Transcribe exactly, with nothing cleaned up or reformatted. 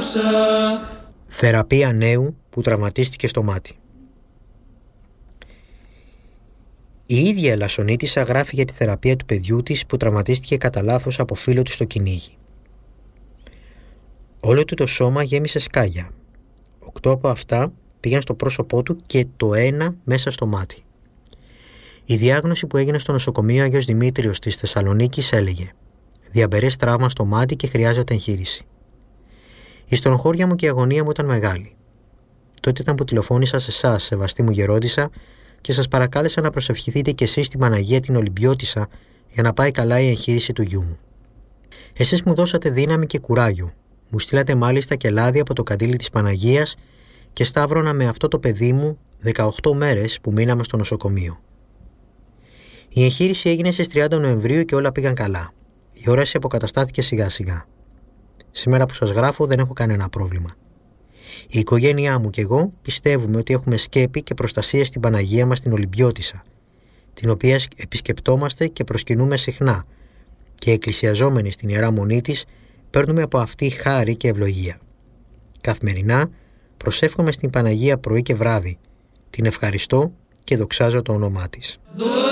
Θεραπεία νέου που τραυματίστηκε στο μάτι. Η ίδια Ελασσονίτισσα γράφει για τη θεραπεία του παιδιού της που τραυματίστηκε κατά λάθος από φίλο του στο κυνήγι. Όλο του το σώμα γέμισε σκάγια. Οκτώ από αυτά πήγαν στο πρόσωπό του και το ένα μέσα στο μάτι. Η διάγνωση που έγινε στο νοσοκομείο Αγίος Δημήτριος της Θεσσαλονίκης έλεγε «Διαμπερές τραύμα στο μάτι και χρειάζεται εγχείρηση». Η στενοχώρια μου και η αγωνία μου ήταν μεγάλη. Τότε ήταν που τηλεφώνησα σε εσάς, σεβαστή μου γερόντισσα, και σας παρακάλεσα να προσευχηθείτε κι εσείς στην Παναγία την Ολυμπιώτισσα για να πάει καλά η εγχείρηση του γιού μου. Εσείς μου δώσατε δύναμη και κουράγιο. Μου στείλατε μάλιστα και λάδι από το καντήλι της Παναγίας και σταύρωνα με αυτό το παιδί μου δεκαοκτώ μέρες που μείναμε στο νοσοκομείο. Η εγχείρηση έγινε στις τριάντα Νοεμβρίου και όλα πήγαν καλά. Η όραση αποκαταστάθηκε σιγά σιγά. Σήμερα που σας γράφω δεν έχω κανένα πρόβλημα. Η οικογένειά μου και εγώ πιστεύουμε ότι έχουμε σκέπη και προστασία στην Παναγία μας την Ολυμπιώτισσα, την οποία επισκεπτόμαστε και προσκυνούμε συχνά και εκκλησιαζόμενοι στην Ιερά Μονή της παίρνουμε από αυτή χάρη και ευλογία. Καθημερινά προσεύχομαι στην Παναγία πρωί και βράδυ, την ευχαριστώ και δοξάζω το όνομά της.